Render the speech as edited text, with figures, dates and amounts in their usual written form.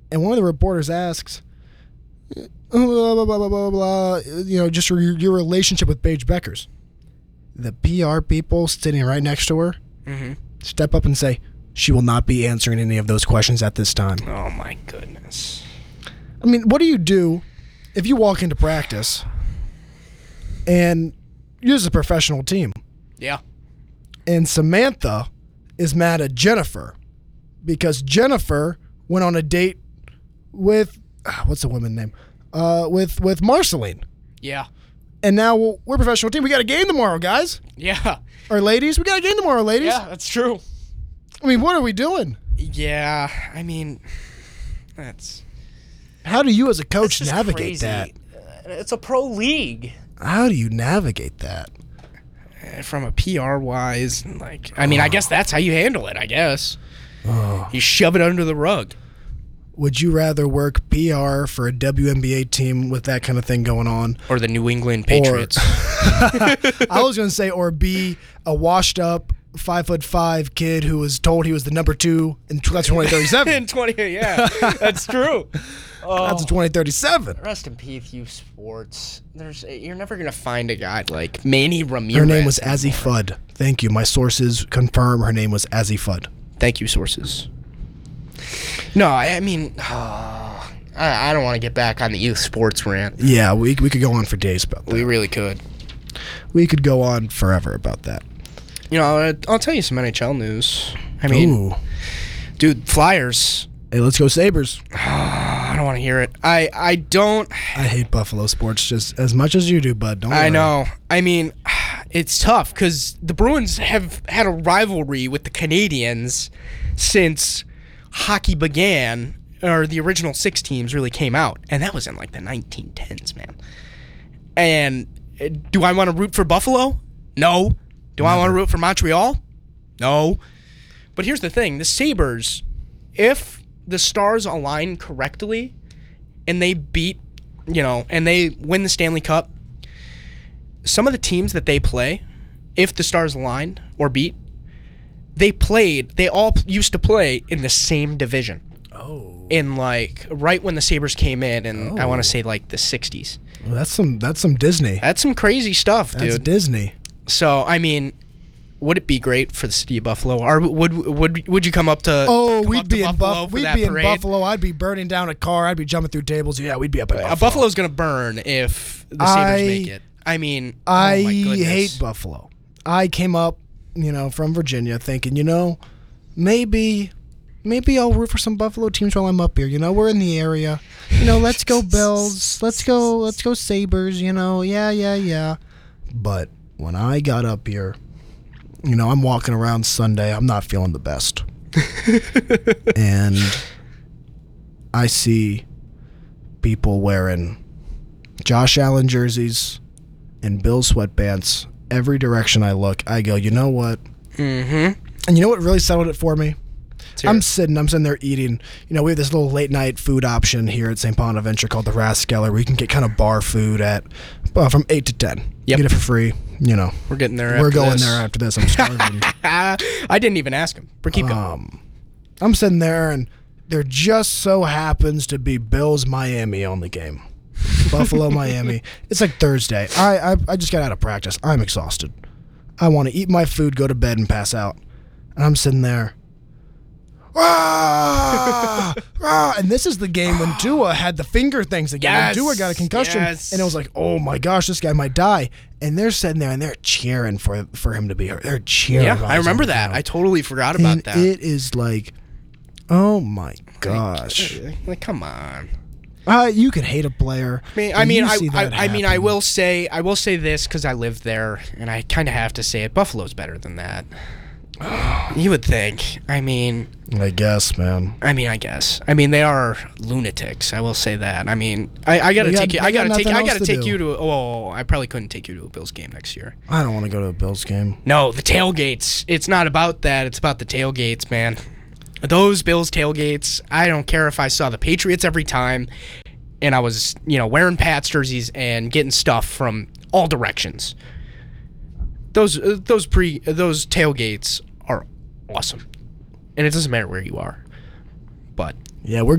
and one of the reporters asks, blah, blah, blah, blah, blah, blah, just your relationship with Paige Beckers. The PR people sitting right next to her step up and say, she will not be answering any of those questions at this time. Oh, my goodness. I mean, what do you do if you walk into practice and you're just a professional team? Yeah. And Samantha is mad at Jennifer because Jennifer went on a date with, what's the woman's name? With Marceline. Yeah. And now we're a professional team. We got a game tomorrow, guys. Yeah. Or ladies. We got a game tomorrow, ladies. Yeah, that's true. I mean, what are we doing? Yeah, I mean, that's... How do you as a coach just navigate crazy. that? It's a pro league. How do you navigate that? From a PR-wise, I guess that's how you handle it, I guess. You shove it under the rug. Would you rather work PR for a WNBA team with that kind of thing going on? Or the New England Patriots. I was going to say, or be a washed-up 5'5" kid who was told he was the number 2 in 2037. Yeah, that's true. That's a 2037. Rest in peace, you sports. You're never gonna find a guy like Manny Ramirez. Her name was Azzy Fudd. Thank you. My sources confirm her name was Azzy Fudd. Thank you, sources. No, I mean, I don't want to get back on the youth sports rant. Yeah, we could go on for days about that. We really could. We could go on forever about that. I'll tell you some NHL news. I mean, dude, Flyers. Hey, let's go Sabres. I don't want to hear it. I don't. I hate Buffalo sports just as much as you do, bud. Don't worry. I know. I mean, it's tough because the Bruins have had a rivalry with the Canadiens since hockey began, or the original 6 teams really came out, and that was in like the 1910s, man. And do I want to root for Buffalo? No. Do I want to root for Montreal? No. But here's the thing. The Sabres, if the stars align correctly and they beat, and they win the Stanley Cup, some of the teams that they play, if the stars align or beat, they all used to play in the same division. Oh. In right when the Sabres came in, and I want to say the 60s. Well, that's some Disney. That's some crazy stuff, dude. That's Disney. So, I mean, would it be great for the city of Buffalo? Or would you come up to? Oh, come we'd up to be in Buffalo for we'd that be parade? in Buffalo. I'd be burning down a car. I'd be jumping through tables. Yeah, we'd be up in Buffalo. Buffalo's gonna burn if the Sabres make it. I mean, I oh my goodness. hate Buffalo. I came up, from Virginia, thinking, maybe I'll root for some Buffalo teams while I'm up here. We're in the area. Let's go Bills. Let's go Sabres. Yeah. But when I got up here, I'm walking around Sunday. I'm not feeling the best. And I see people wearing Josh Allen jerseys and Bills sweatpants. Every direction I look, I go, you know what? Mm-hmm. And you know what really settled it for me? Sure. I'm sitting there eating. We have this little late night food option here at St. Bonaventure called the Rathskeller, where you can get kind of bar food at from 8 to 10. Yep. Get it for free. We're getting there. We're going there after this. I'm starving. I didn't even ask him. But keep going. I'm sitting there, and there just so happens to be Bills Miami on the game. Buffalo Miami. It's like Thursday. I just got out of practice. I'm exhausted. I want to eat my food, go to bed, and pass out. And I'm sitting there. And this is the game when Tua had the finger things again. Yes, When Tua got a concussion, yes. and it was like, oh my gosh, this guy might die. And they're sitting there and they're cheering for him to be hurt. They're cheering. Yeah, I remember that. I totally forgot about that. It is like, oh my gosh. Come on. You could hate a player. I will say this because I live there, and I kind of have to say it. Buffalo's better than that. You would think. I guess, man. I guess. They are lunatics. I will say that. I gotta take you. I gotta take you to. Oh, I probably couldn't take you to a Bills game next year. I don't want to go to a Bills game. No, the tailgates. It's not about that. It's about the tailgates, man. Those Bills tailgates. I don't care if I saw the Patriots every time, and I was, wearing Pats jerseys and getting stuff from all directions. Those tailgates are awesome, and it doesn't matter where you are. But yeah, we're